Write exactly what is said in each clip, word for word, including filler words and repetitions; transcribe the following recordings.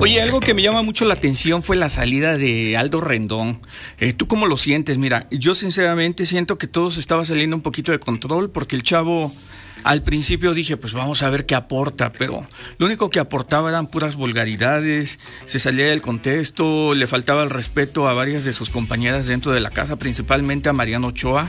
Oye, algo que me llama mucho la atención fue la salida de Aldo Rendón. Eh, ¿Tú cómo lo sientes? Mira, yo sinceramente siento que todo se estaba saliendo un poquito de control porque el chavo, al principio dije, pues vamos a ver qué aporta, pero lo único que aportaba eran puras vulgaridades, se salía del contexto, le faltaba el respeto a varias de sus compañeras dentro de la casa, principalmente a Mariana Ochoa.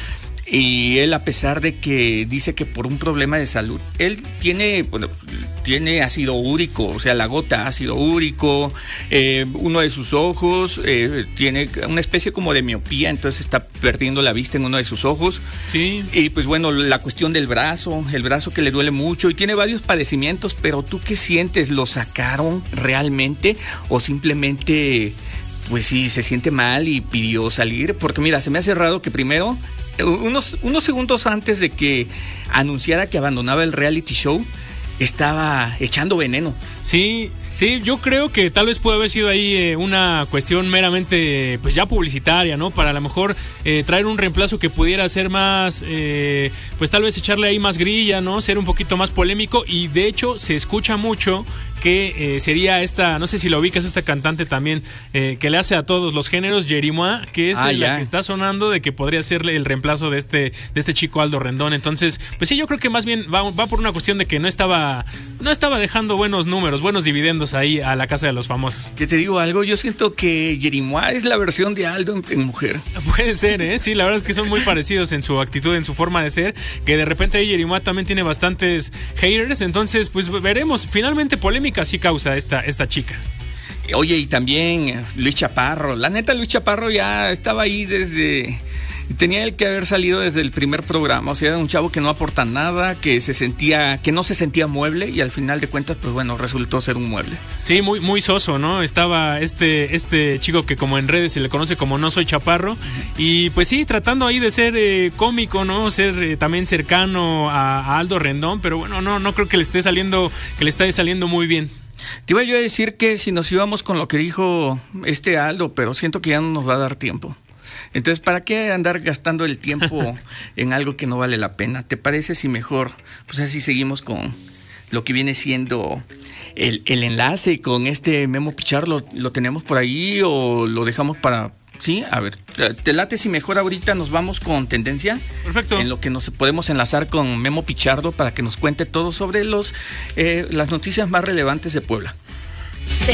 Y él, a pesar de que dice que por un problema de salud, él tiene, bueno, tiene ácido úrico, o sea, la gota ácido úrico, eh, uno de sus ojos eh, tiene una especie como de miopía, entonces está perdiendo la vista en uno de sus ojos. Sí. Y pues bueno, la cuestión del brazo, el brazo que le duele mucho y tiene varios padecimientos, pero ¿tú qué sientes? ¿Lo sacaron realmente o simplemente, pues sí, se siente mal y pidió salir? Porque mira, se me hace raro que primero... Unos, unos segundos antes de que anunciara que abandonaba el reality show, estaba echando veneno. Sí, sí, yo creo que tal vez puede haber sido ahí eh, una cuestión meramente, pues ya publicitaria, ¿no? Para a lo mejor eh, traer un reemplazo que pudiera ser más, eh, pues tal vez echarle ahí más grilla, ¿no? Ser un poquito más polémico y de hecho se escucha mucho que eh, sería esta, no sé si lo ubicas, esta cantante también eh, que le hace a todos los géneros, Yerimoa, que es ah, eh, ya. la que está sonando de que podría ser el reemplazo de este de este chico Aldo Rendón. Entonces, pues sí, yo creo que más bien va, va por una cuestión de que no estaba no estaba dejando buenos números, buenos dividendos ahí a la casa de los famosos. ¿Qué te digo algo? Yo siento que Yerimoa es la versión de Aldo en, en mujer. Puede ser, ¿eh? Sí, la verdad es que son muy parecidos en su actitud, en su forma de ser, que de repente ahí Yerimoa también tiene bastantes haters, entonces pues veremos. Finalmente polémica sí causa esta, esta chica. Oye, y también Luis Chaparro. La neta, Luis Chaparro ya estaba ahí desde... Tenía él que haber salido desde el primer programa. O sea, era un chavo que no aporta nada, que se sentía, que no se sentía mueble y al final de cuentas, pues bueno, resultó ser un mueble. Sí, muy, muy soso, ¿no? Estaba este, este chico que como en redes se le conoce como No Soy Chaparro. Uh-huh. Y pues sí, tratando ahí de ser eh, cómico, ¿no? Ser eh, también cercano a, a Aldo Rendón, pero bueno, no, no creo que le esté saliendo, que le esté saliendo muy bien. Te iba yo a decir que si nos íbamos con lo que dijo este Aldo, pero siento que ya no nos va a dar tiempo. Entonces, ¿para qué andar gastando el tiempo en algo que no vale la pena? ¿Te parece si mejor, pues así seguimos con lo que viene siendo el, el enlace con este Memo Pichar? ¿Lo, lo tenemos por ahí o lo dejamos para...? Sí, a ver, ¿te late si mejor ahorita nos vamos con tendencia? Perfecto. En lo que nos podemos enlazar con Memo Pichardo para que nos cuente todo sobre los eh, las noticias más relevantes de Puebla.